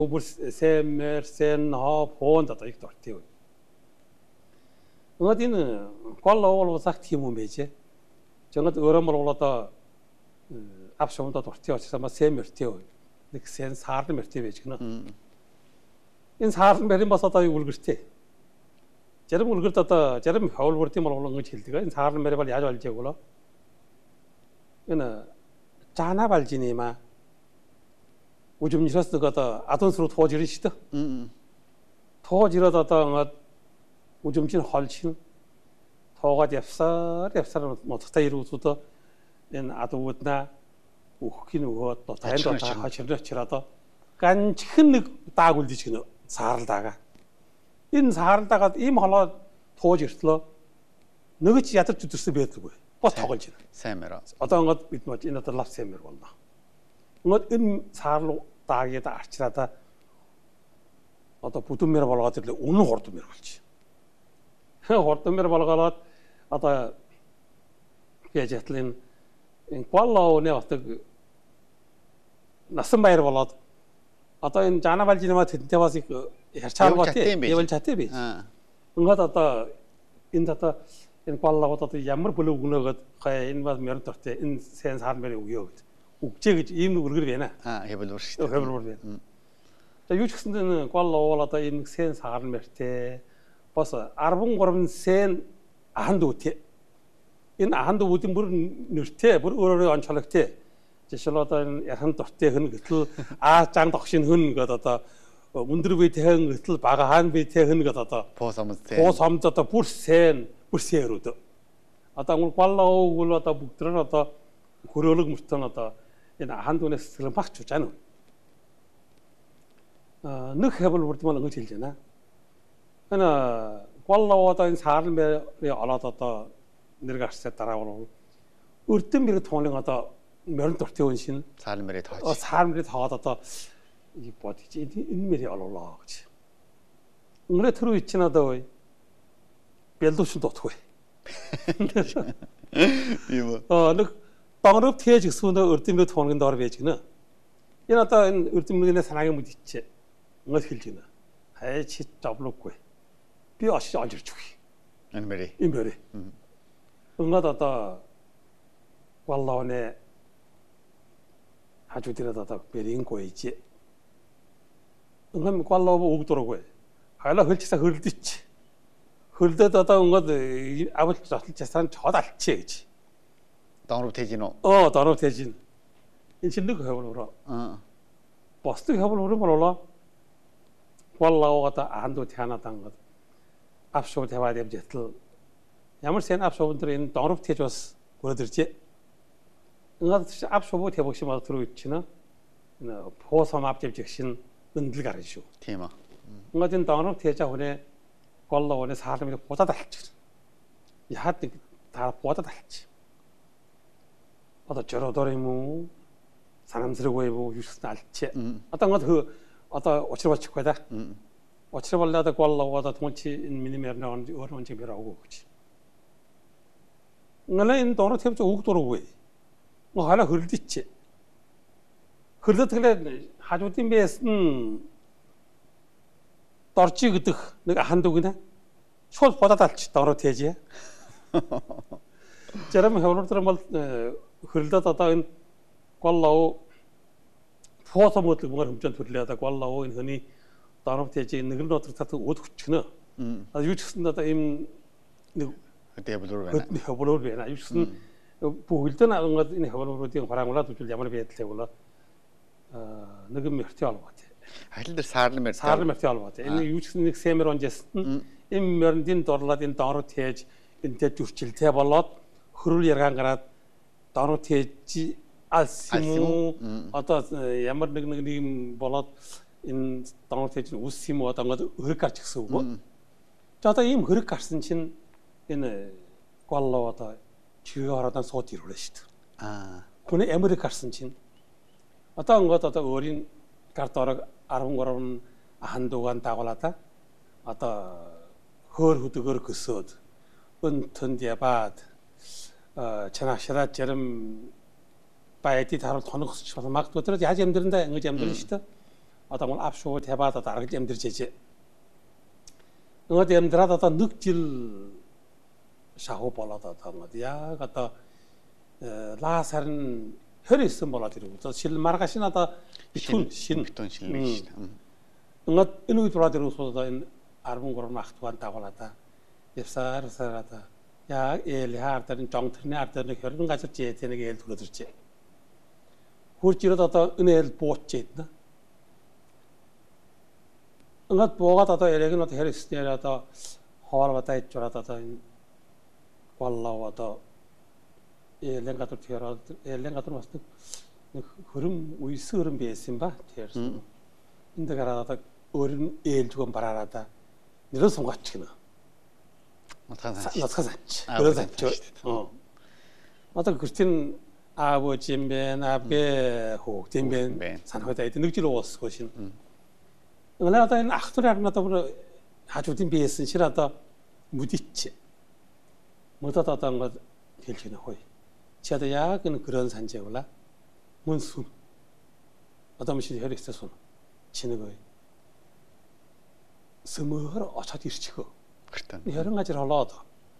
бүр сэмэр сэн хоо фонд одоо их дуртай. Ингээд энэ гол оолуулах тийм юм байж. Жонод өөрөөр бол одоо авшумдад дуртай учраас маа сэмэртэй. Нэг сэн саард мэртэй байж гэнэ. Энэ саард мэрийн бас одоо үлгэртэй. Зарим үлгэрт одоо зарим ховлбордын бол ингэж хэлдэг. Энэ саард мэр бол яаж болж байгааг болоо. Энэ 자나 발지니마 우줌지라서 그다 아돈스로 토지르시다. 토지르다 다 우줌진 헐친 토가 랩사를 뭐 스타일로도 엔 아도우나 우키는 또 다행도 다 하시르치라도 간큰 따굴디지는 사르다가 인 사르다가 이 몰라 토지르슬로 너그지 야들 주드스 베트고 뭐 토걸지 세메라 어떤 것 밑맞지 인어들 랍 세메로 온다. 인 사르로 따게다 아치라다 어떤 부tum메로 벌어가지고 오늘 hortum메로 걸지. hortum메로 벌어가라 어떤 게제틀린 인 꼴라오네 어떤 나스마이로 벌어 어떤 인 자나발지네마 된대와서 그 herchal 같아. 예원 자태비. 응가다 어떤 인다다 인 꼴라고 어떤 ямар 블루그너가 인 бас мөр торте ин сэн саармэр өгөө. Үгчээ гэж ийм нэг үргэр байна. 해볼로 шүү. Хэвлэр байна. За юу ч гэсэн гол уул одоо энэ сэн саармэртэй бас 13 сэн аханд үтэй. Энэ аханд үүдэн бүр нэртэй, бүр өөрөөрөө онцлогтой. Жишээл одоо энэ яхан дуртай хүн гэтэл зан тогшин хүн гэдэг одоо өндөр биетэй хүн гэтэл бага хаан биетэй хүн гэдэг одоо боосомд одоо бүр сэрүүд. Одоо гол уул одоо бүгдрэн одоо хөрөөлөг мөртөн одоо энэ хандунаас сэтгэлэн багч гэж байна. Нэг хэвлэр бүрдмэл ингэж хэлж байна. Энэ голлоо одоо энэ саармэрийн олоод одоо нэргаарсаа дараа бол өрдөн мэрэг туунын одоо морин дуртай хүн шин саармэрийн тоож. Саармэрийн тооод одоо ий бодож энэ мэрийг олоолаа гэж. Өмнө тэр үе чинь одоо бэлдүүшин дутхгүй. ийм нэг Бангров тээж гисүүн өрдөнмөрийн туунгийн доор байж гинэ. Энэ одоо энэ өрдөнмөрийн санаагийн мэдчихэ. Ингээд хэлж гинэ. Хай чи зовлоггүй. Би очиж олж ирж өгье. Энэ мэрий. Ийм мэрий. Ингээд одоо голлооны хажуудыраад одоо берийн гоёж. Ингээд голлоо өгдөрөгүй. Хайлаа хөлчсаа хөрөлдөж. Хөрөлдөд одоо ингээд авалж зотлж ясаар чод алчээ гэж. Донров тэжино. Донров тэжин. Энэ чинь нэг хөвлөрөө. Босдог хөвлөрөө болоо. Голлоогоо аандуу тянаад ангад авшуу таваад явж ятал. Ямар сэн авшуу өндөр энэ донров тэж бас өрөөд иржээ. Ингээд авшуу тавих шиг мал төрөж чинь. Энэ поосом авч явж гişin өндлөг гарна шүү. Тийм аа. Ингээд энэ донров тэжа хүнээ голлоогоо саармыг будаад алчих. Яхад нэг та будаад алчих. Одоо жородор юм уу? Санамсраггүй юу гэсэн алчээ. Одоо ингээд одоо учир болчихгүй да. Учир болоод голлоо одоо түнчи энэ миний мэрнэ өөр онч бэр авах гэж. Ингээд энэ дөрөв тавьж өгдөрөгүй. Ngo хаана хөрөлдөж. Хөрөлдөд тэгэхээр хажуудын байсан доржи гэдэг нэг аханд үгнэ. Шууд бодоод алч дөрөв тэжээ. Зарим хөвлөрдөр бол хөрөлдөд одоо энэ голлоо фото модлог мөр хэмжээнд төрлөө одоо голлоо энэ хүний дөрөв тэжээ нэг л дотор татах өд хүчнэ. Юу ч гэсэн одоо ийм нэг хөвлөр байна. Юу ч гэсэн бүгдэн ингээд энэ хөвлөрүүдийн харангуулаад үзвэл ямар байдлаа болоо нэг мөртэй олгоотой. Хайлт дээр саармэртэй олгоотой. Энэ юу ч гэсэн нэг сэмэр онжсэн энэ мөрөндийн дорлоод энэ дөрөв тээж энтэй зүрчилтэй болоод хөрөл яргаан гараад дөрөв тээж алсиму одоо ямар нэг юм болоод энэ дөрөв тээж үс юм одоо ингээд хөрөг гарч гисэн үг. За одоо ийм хөрөг гарсан чинь энэ голлоо одоо чигээ ороод сууд ирүүлээ шүү дээ. Хүний Америк гарсан чинь одоо ингээд одоо өөрийн гард орог 13 ахандуугаан дагуулаад одоо хөөр хөдөгөр көсөөд өнтөнд яваад чанашраа зарим баядид харуул тоногсч магадгүй тэр яаж амьдрандаа ингэж амьдрын шүү дээ. одоо мөн авшуу таваад одоо аргаж амьдрчээжээ. Нөгөө амьдраад одоо нэг жил шахуу болоод одоо яг одоо лаасар нь 29 болоод ирэв. Одоо шил маргааш нь одоо битүүн шин шилнэ. Ингээд энэ үед болоод ирэв одоо энэ 13 ах トゥ дагуулаа та. Явсаар одоо яг ээл хаардар нь жонгтерны ардар нэг 20 газар жээ нэг ээл төрөд ирчээ. Хурж ирээд одоо энэ ээл буучээд нэ. Ингээд буугаад одоо эрээг нь одоо хэрэгснээр одоо хоол батаа ич жураад одоо энэ боллоо одоо ээлэн гадар тэрээд ээлэн гадар бас нэг хөрөм үйс хөрөм байсан ба тэрсэн. Энд гараад одоо өөр нь ээлжгөн бараараа да нэрээ сунгаач гинэ. Нацгасаач. Одоо гэртийн аав юм бэ, абгэ хүүхд юм бэ. Санахад нэг жил уусгүй шин. Ингээд одоо энэ ах トゥ яг надад хажуудын биесэн шир одоо мүдич. Мөдөд одоо ингээд хэлж гинэ хөөе. Чи одоо яг энэ гэрэн санджээвла. Мөн сүн. Одоо машин хэрэгцээ сүн. Чи нэг ой. Сөмөр очоод ирчихөө. Гэртэн. 20 газар холоод.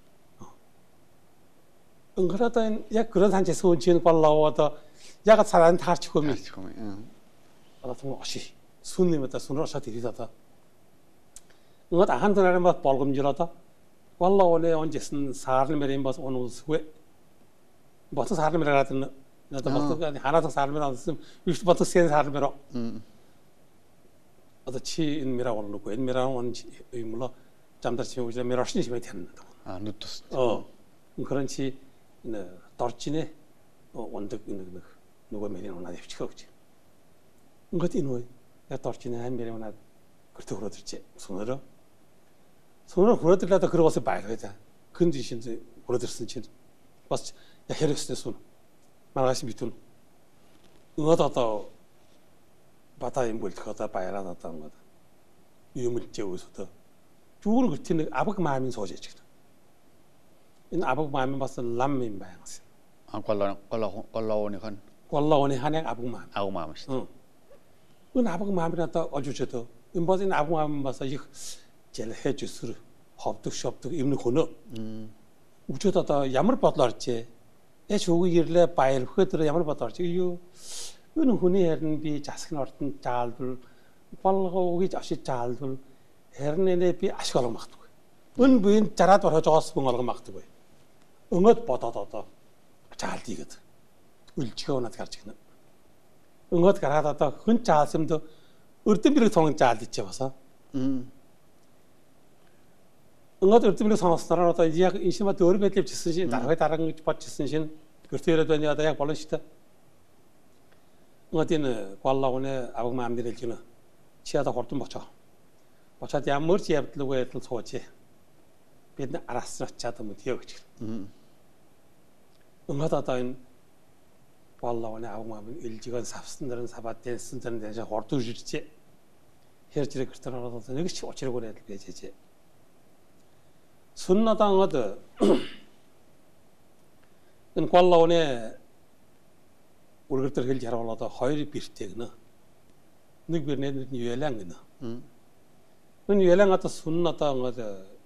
Ингээд энэ яг гэрэн санджээс үн чинь боллоо одоо яг цараанд таарчихгүй юм. Одоо түн оши. Сүн юм одоо сүнрөө шат ирээд одоо. Ингээд ахан дөрөөр бас болгомжлоо одоо. Боллоо олээ онжсэн саарны мэрийн бас онуулсгүй. Батс саарны мэрээр надад бас хараат саарны мэрээр онсон. Биш батс сэн саарны мэрээр. Одоо чи энэ мэрээ олноггүй. Энэ мэрээ он юм ло 잠дар чи үгүй мэрээ шний шимээ тань. Нүд тус. Үнхэн чи энэ доржинэ ундаг нэг нөгөө мэрийн унаад явчихаа гэж. Ингээд энэ үе яг доржинэ ам мэрийн унаад гэртээ хөрөөд ирчээ. Сүнөрөө хөрөөд ирлээ одоо гэрээс байлгаа за. Хэн жишин хөрөөд ирсэн чинь бас яг хэрэгснээ сүн. Маргааш битүүн. Ингээд одоо бата юм бүлдэх одоо баяраад одоо ингээд юм л жиус одоо зүгээр гэртээ нэг абаг маамын сууж ичгэн. Энэ абаг маамын бас лам юм байгаас. Голлооны ханаа абаг маам. Абаг маам шүү. Энэ абаг маамын одоо олж үчээд энэ бас энэ абаг маам бас их жэлхэж өсөр ховдөг шовдөг юм хөнөө. Үчээд одоо ямар бодлоор чээ. Яч үгүй ирлээ баяр хөдөр ямар бодлоор чээ юу. Энэ хүний харин би засгийн ордонд жаалбал болгоо гэж ашиг жаалбал харин нэ би ашиг олгон магтгүй. Өн би энэ жараад орхож байгаас хүн олгон магтгүй. Өнгөд бодоод одоо жаалдийгээд үлжихөө унаад гарч гинэ. Өнгөд гараад одоо хүн жаалсамд өрдөн бэрэг цонг жаалдчихээ басаа. Өнгөд өрдөн бэрэг сонснороо одоо яг энэ шиг мод өөр байдлаар жисэн шин дарга гэж бодчихсан шин гэртээрэд байна одоо яг болно шүү дээ. Нgadin qualлагуны аваг маамдэр хэлж гинэ. Чи одоо хурдан бочоо. Бочоод ямар ч явдлгүй байдал сууж. Бид араас очиад юм тийё гэж. Ингээд одоо энэ qualлагуны аваг маамын илжигэн савсан дэрэн сабаад дэнсэн дэрэн дэше хурдан ирчээ. Хэрж ирэх гэртэр ороод нэг ч учраагүй байдал байж хээжээ. Сүн одоо ингээд энэ qualлагуны үргэлжлэл хэлж харуулаад хоёр бэртэй гэнэ. Нэг бэр нэг юэлэн гэнэ. Энэ юэлэн одоо сүн одоо ингээд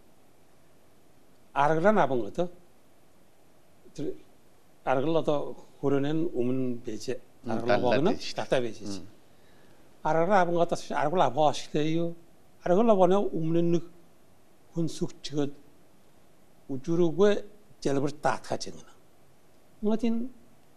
аргалан абан гэдэг. Тэр аргал одоо хөрөнэн өмнө бэж аргал богно татаа бэж. Аргал абан одоо аргал абаа ашиглаа юу? Аргал абаны өмнө нэг хүн сүгчгээд үжрүүгээ жалбар даатгаж байна. Ингээд энэ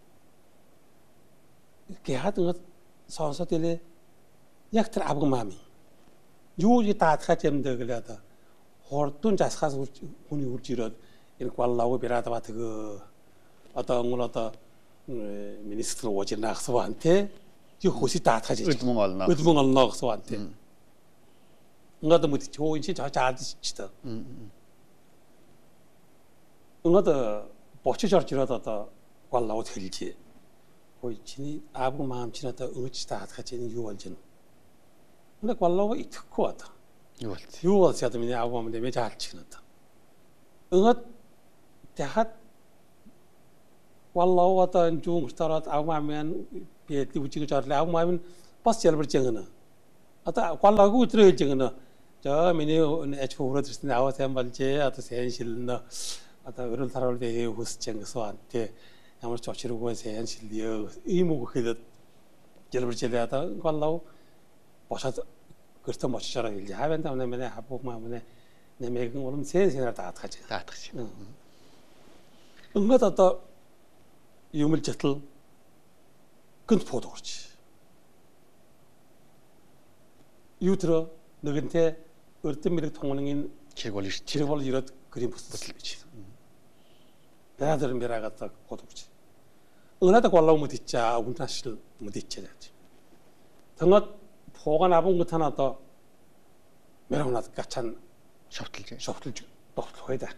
гэхад ингээд сонсоод илээ яг тэр авган маами юу гэж даатгаж юмдаа гэлээ одоо хурдун засхаас хүний үрж ирээд энэ qualлагу бираад ба тэгээ одоо өнгө одоо министр ууж ирнэ гэсэн байна те юу хөсөд даатгаж иж Өдмөн олно гэсэн байна те ингээд мэд чи энэ чинь жаадч та ингээд бочиж орж ирээд одоо qualлагууд хэлжээ. Ой чиний аав маам чинь одоо өөж даатгаж энэ юу болж байна? Нэг qualлагу итгэхгүй одоо. Юу болц? Юу болж одоо миний аав маам дэмэж хаалчих надаа. Ингээд дахад qualлагу одоо энэ зүүн гэрт ороод аав маам яан би үжигэж орлоо аав маам нь бас ялбарж байгаа. 아따 관라고 들어있지는 저 미니 애초로 들으신 아와세 말제 아따 센실나 아따 어른 살아올 때 호스쟁서 한테 아무리 저치르고 센실리어 이모고 그게 여러분들이 관라고 보셔도 그렇다 멋지잖아 이제 하면 다음에 하보면 내 매근 오름 센세나 다 같이 다 같이. 응가다 또 유물 제틀 근 포도 그렇지 유트로 너한테 어떤 미래 통원인 길골리 시. 지르벌 이렇 그림 붙었지 내가들은 미라 갖다 포도 그렇지 응나다 관라고 못 있자 운타실 못 있자지 등어 포가 나본 것 하나 더 매랑 나도 까찬 셔틀제. 쇼프트 또해다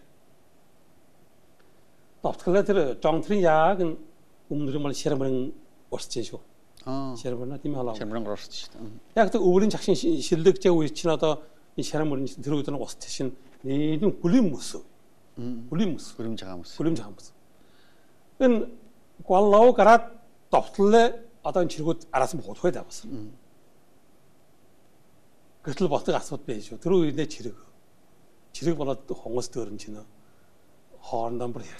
또클레들 정트린 야근 um들을 시험을 왔지죠 시험을 팀하려고 셔물랑 그렇지. 야그 우린 작신 실득제 위치나다 이 시험을 들어오던 왔듯이 네는 굴림무스 굴림무스 그림 작아무스. 굴림자무스 은 관라오 가라 또클레 어떤 지르고 알아서 못 해다 봤어 그걸 봤다 가서 빼죠 들어오는데 지르고라 또 홍어스 들은지는 허한단 버려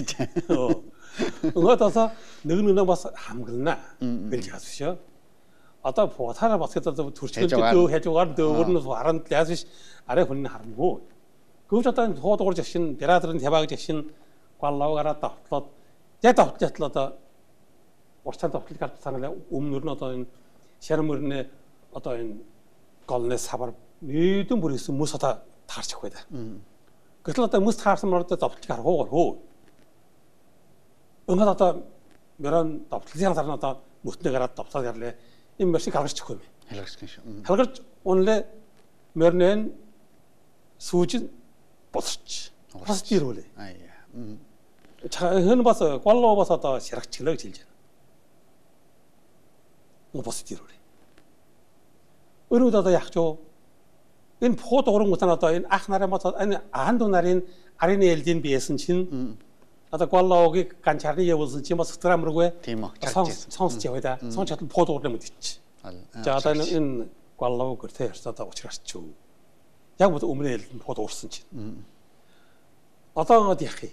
응어다서 너는 봐서 아무거나 그렇게 하시죠 아따 보타라 봤었다 둘째 또 해줘가 더 오르면서 알은 대야지 아래 본인 하고 그거 졌다는 호도를 적신 베라들은 대박 적신 관라오 가라 또 제다 제틀다 워스탄도 어플리케이션 상에 umnu는 어떤 시험물에 어떤 걸네 사발 미도 모르겠어 무서다 다르고 있다 그래서 또 무슨 타르스만 또 답지가 하고 응하다 몇런 답지상 사람다 무슨 데가 답사들래 임mer시 가르치고 헬락스케셔. 할거 오늘 몇년 수진 버스치 버스티로래 아예. 자 흔히 봐서 관로 봐서 또 시락 칠러 질잖아 버스티로래 어느다도 약조 인 포도 그런 것 하나 또 아나라 뭐서 아니 안도 날인 아린에 엘딘 비에슨 친 아다 관라오기 간차리 예워서 지금 스트라 모르고 디모. 성스 제외다 성차도 포도 그러면 있지 자 아다는 인 관라오 그때 했었다 오치라시죠 약부터 우문에 엘딘 포도 없은 친 아다 어디 해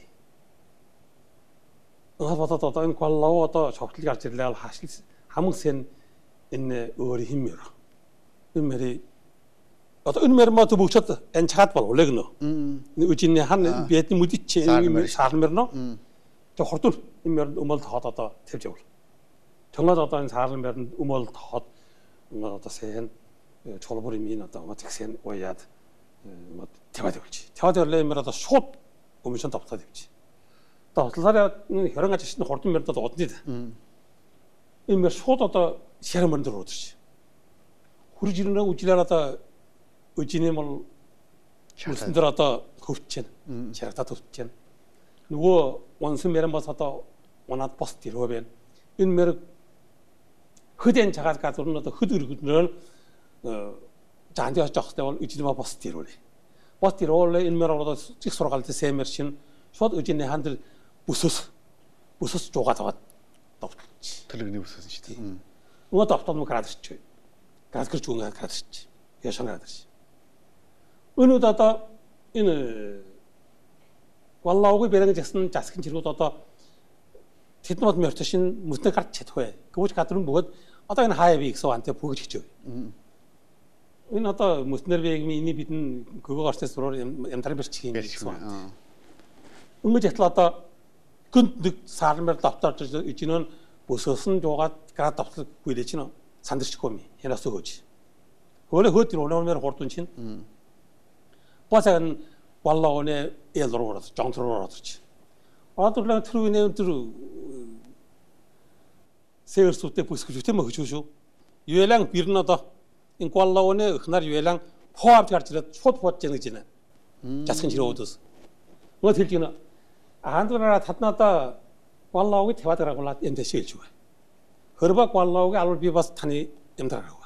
어하다 또 관라오 또 적들 갈지를 하실 함sen 인 어리 힘이라 인메리 어떤 은메르마도 붙였다 엔차가 봐 원래 그노 우진네 한 베트 무디체 사르메르노 저 hortur 인메르 우멀 더다다 대죠 정말 어떤 사르메르 우멀 더 어떤 센 졸버리미나 또 어떻게 오야드 뭐 대화되지 대화될래면도 숏 오미션 답다 되지 또 살아 여러 가지 신의 hortur 메르도 어떤데 인메 숏도 시험을 들어오듯이 후르지는 우지라다 의진이 뭘 무슨 들었다 곱친 제가 다 곱친 누구 원수 메른 버서다 원한 버스티로 벤 인메르 흐된 자가 가서는 또 흐드르는 잔디가 적대월 의진마 버스티로래 버스티로래 인메르로도 직소로 갈때 세메르신 숏 의진의 한들 무서스 조가다가 덥지 들으니 무서시다. 뭐 덥다면 가라듯이 가서 그 중간 가라듯이 여성하듯이 어느다다 이는 관라오고 베랑 잭슨 자스킨 지르고 또 티트맛 멸치신 무슨 같이 토해 그거 같은 뭐 어떤 하이비 익서한테 보기죠 이는 어떤 무슨 nerv이 이미 비든 그거 같을 때로 엠타리베스 치긴 있어 응거 제틀었다 근득 사람을 답답할 있지는 무슨 조가 가라 답답 구이되지는 산드시코미 해놨어 거지 원래 그 뒤로 오면 hortun친 버선 관라원에 예로 그래서 정트로 그렇지 아들랑 트루네 트루 세尔수 때 보스 주때 뭐 주주 유엘랑 비르나다 인 관라원에 그날 유엘랑 포함 가르치라 숏포증이지는 자신 지로도스 뭐 들기는 안도나 탓나다 관라오기 대화더라고 라 엔데시일 주가 허르바 관라오기 알비바스 타니 엠다라고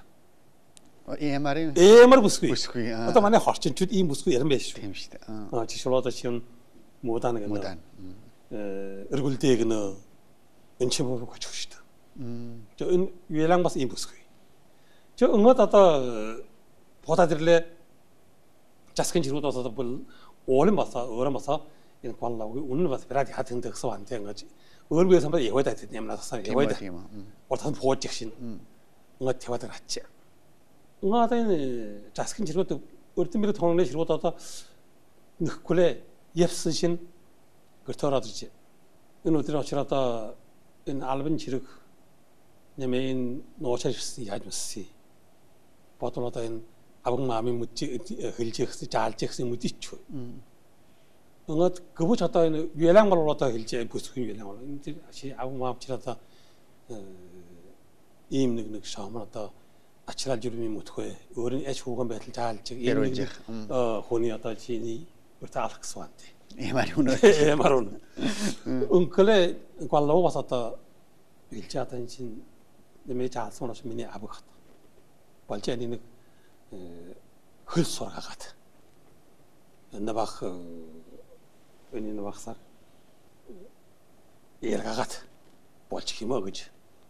EMR 부스쿠이. 어떤 만에 훨씬 이 무스쿠 이런 메시죠. 지실로도 지금 못하는 거. 얼굴 대기는 은체 보고 주시다. 저 유엘랑 봐서 이 무스쿠이. 저 응어다다 보다들래 자스킨 지루도서 볼 오랜 마사 어른 마사 이 관라고 오늘 마사 베라디 같은 덕서 안 된 거지. 얼굴에서 뭐 예외다 되냐면 나서 예외다. 어떤 보직신 응어 대화들 같지. 응어다는 자스킨 지루도 어떤 미로 통내 지루도다 그래 옙스신 그렇더라도지. इन उतरे अचराता इन आलबन चिरुक नेमेइन नोचरिस याजमसी पतोलाता इन अबंग मामी मुच्ची hilchiksi jalchiksi मुच्ची 응어 그부 쳤다 인 유lang 말로다 hilche 부스크 유lang 말로 인지 아시 아부 마음 치라다 임닉닉 샤마다 아치랄 주름이 못고에 어른 애초가 배틀 잘직 임닉 혼이었다 지니 그렇다 알학스한테 말로는 그래 관로 와서다 일자던 신 내매 자손으로 미니 아부가 발전이는 흘소가 같아 나박 은인 박사 얘가 같아 볼치기 먹으지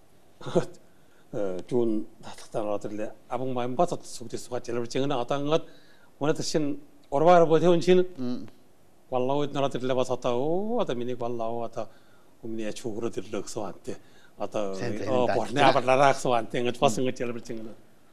좋은 다닥다라들래 아부 마음 봐서 속대수가 제일 정나 어떤 것 원하듯이 오르바르 보태운 신은 관라오 나라들래 봐서다오 아다 미니 관라오 아다 우미네 추구로 들럭서 한테 아다 버네 아발라락서 한테 그 봤은 거 제일 버증은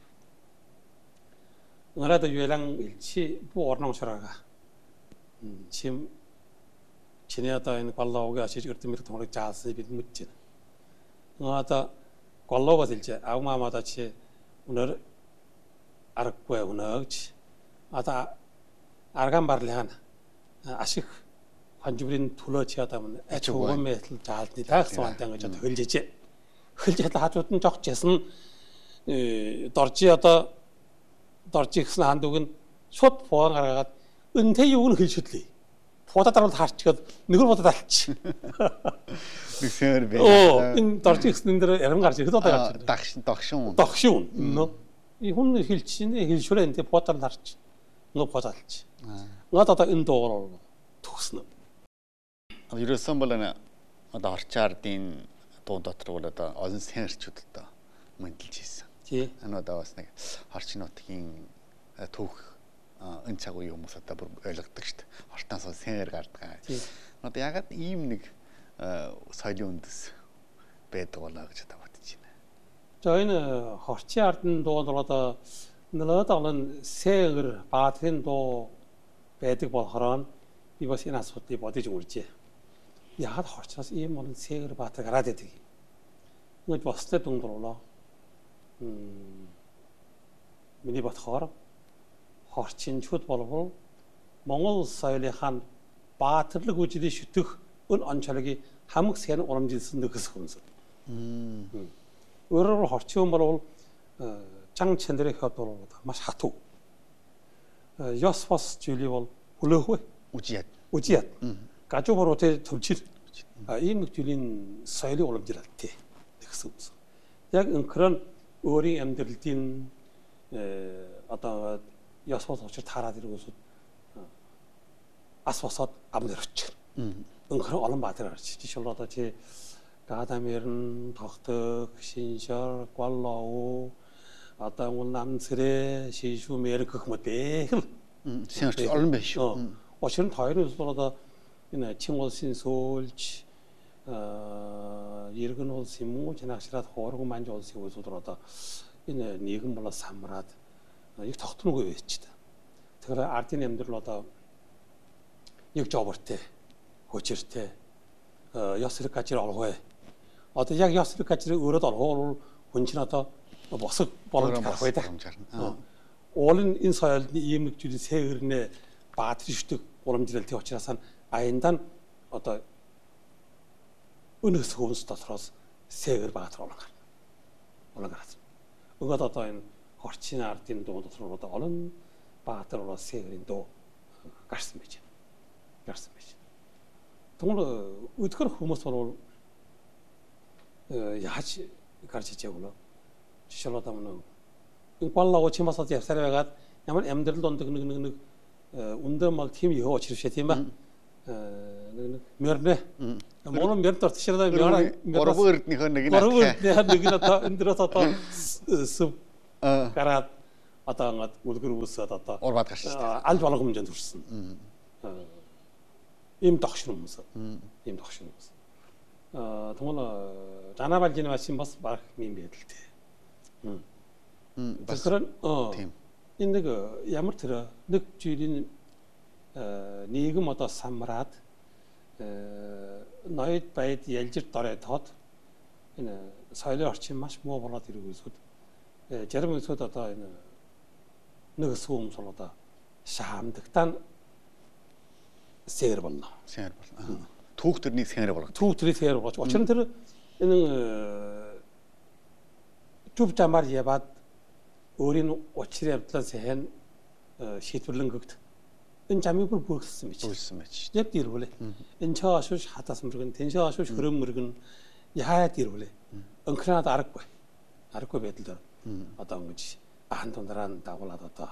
나라도 유랑 일치 보어랑셔라가 지금 지내다 있는 관라오가 아시 그때부터 통로 자스 빛 묻지 나다 관라오가 될지 아우마마다치 오늘 알았고요 오늘치 아다 알간 말을 하나 아식 환주브린 둘러치하다면 애초범에 잘때 다서한테 거저 흘리지 흘리다 하줬던 적재선 덜지하다 덜지선 한독은 숏 보강하가 은퇴육은 흘렸리 보다 따로 다치고 누굴보다 다치 인 덜지선들은 이런 가르치 그도다 딱숑 너 이혼 흘치네 흘쇼렌데 보다 따로 다치 너 보다 다치 나다다 인도로 독스는 이런 선물은 어르차르딘 돈 дотролода олон сэнэрчүүдтэй мэдлж хийсэн. Тий. Ануудаа бас нэг орчин нутгийн түүх энэ цаг үеийн хүмүүс одоо бүр ойлгодог шүү дээ. Ортоос сэнэр гардгаа. Одоо ягаад ийм нэг соёлын үндэс байдаг болоо гэж одоо бодож байна. 저희는 허치아르딘 돈으로다 늘어다는 새을 바트린 도 배득 보하란 이것이 나서티 어디 좀 울지. 야가 허치아스 이 모든 새을 바트 가라 되기. 뭐 봤을 때 동도로라. 미니 바트하라. 허친 슛 볼고 몽골 사이에 한 바트를 고치듯이 슈득 은 안철기 한국 새는 오름질 쓴 그 선수. 의로를 허치온 말로 장천들의 협도로다 마샤토 여스퍼스 줄리올 울르후 우지얏 가족으로 대 덮칠 이 묵줄인 서열이 올라질 때 그것은 약 그런 어린 엠들 뛴 어떤 여스퍼스 없이 달아들고서 아스퍼스 아무데로치 그런 얼른 마트라치 지실로다 제 가다미른 덕덕 신설 관라오 어떤 건 남스레 시슈 메르 그 뭐대 생각이 얼른 배시오 어시는 다이로서다 이네 친구 신솔치 이르근 올시무 지나시라 호르고 만져 올시고 소들었다 이네 니금 몰라 삼rat 이 덕트는 거 외치다 그래 아르티넴들로다 육조버때 고치르때 여스르까지 알고해 어떤 약 여스르까지 의로도 알고 본친하다 버스 벌을 가고 있다. 올은 인사할 이음육줄이 세을네 바트리슈득 오름지를 태워치라산 아인단 어떤 어느 소원수다 들어서 세을 바트로 올라가라. 응어다 또한 허치나 아르틴도 들어오다 얼은 바트로 세을인도 가슴이지. 동로 어떻게 후모서로 야지 가르치지 올라. 시절로다면 관라고 치마서 제사래가 야만 엠들도 그 운동막 팀이 요 치르셔티마 메르네 뭐는 메르터 시절다 메라 버버르니 건네긴 버버르 내가 느기나 다 흔들어서 또 гараад одоо ингээд үлгэр үүсээд одоо урбаад гарч байна. аль болох хэмжээнд хүрсэн. Ийм догшин хүмүүс. Ийм догшин хүмүүс. Тэгвэл жанабал гинвашин бас баг юм байдалтай. Тэгэхээр энэ нэг ямар тэр нэг жирийн нийгэм одоо самраад ноёд байд ялжир доройдоод энэ соёлын орчин маш муу болоод ирэх үсүүд зарим үсүүд одоо энэ нэг сүмс бол одоо шаамдагтаа сэр болно. Сэр болно. Түүх төрний сэр болгож. Түүх төрний сэр болгож. Учир нь тэр энэ чув чамаар яваад өөрийн учрын явдлаа сайн шийдвэрлэнгэгт энэ жамыг бүрхсэн байж. Бүрхсэн байж. Яг дэрвэлээ. Энэ чаашууш хатаас мөргөн, тэн чаашууш хөрөм мөргөн яхаад дэрвэлээ. Өнхраад аргагүй. Аргагүй байдал одоо ингэж ахан тундраа дагуулад одоо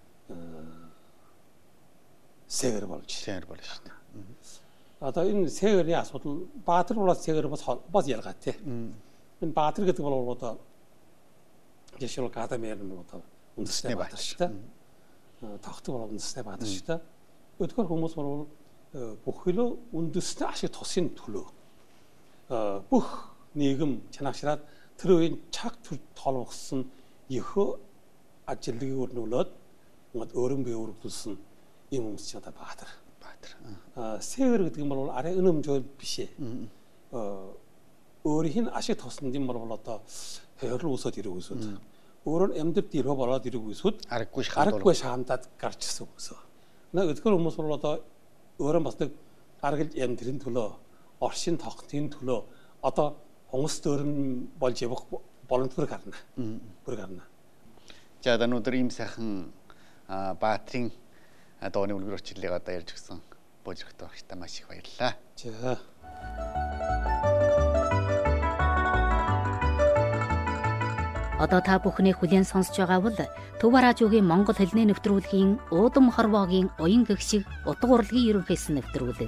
сэгэр болж. Сэгэр болж шүү дээ. Одоо энэ сэгэрний асуудал Баатар болоод сэгэр бас ялгаатай. Энэ Баатар гэдэг бол одоо жишээл гадамэр нь одоо үндэсний Баатар шүү дээ. Тогтог бол үндэсний Баатар шүү дээ. Өдгөр хүмүүс бол бүхэлөө үндэсний ашиг тусын төлөө бүх нийгэм чанагшраад тэр үеийн чаг толгосон ехөө ажилтгийг өрнүүлээд ингээд өөрөн бие өргөдүүлсэн юм хүмүүс ч одоо Баатар. Сэгэр гэдэг юм бол арай өнөмжөө биш ээ. Өөрийн ашиг тусанд юм бол одоо хойрол үсэд ирэх үсүүд. Өөр нь амьд дэрхэ болоод ирэх үсүүд аргагүй шаамдаад гарчсан үсэ. Нэг өдгөр хүмүүс бол одоо өөрөө бас нэг аргал амьдрын төлөө, оршин тогтын төлөө одоо хүмүүс төрн болж явах боломжтой гарна. Бүр гарна. За одоо өнөөдөр ийм сайхан Баатрин дооны үлгэр орчлыг одоо ярьж өгсөн божигт багштай маш их баярлалаа. За. Одоо та бүхний хүлээн сонсож байгаа бол Төв радиогийн Монгол хэлний нэвтрүүлгийн Уудам хорвоогийн уян гэгшиг утга урлагийн ерөнхийсэн нэвтрүүлэг.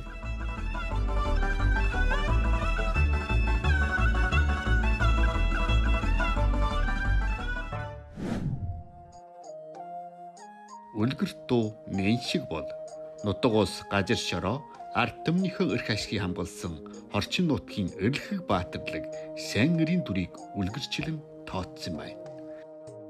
Үлгэр дуу нэншиг бол нутагуус газар шороо ард түмнийхэн эрх ашгийг хамгаалсан орчин нутгийн эрэлхэг баатарлаг сайн нэрийн дүрийг үлгэрчлэн тооцсон байна.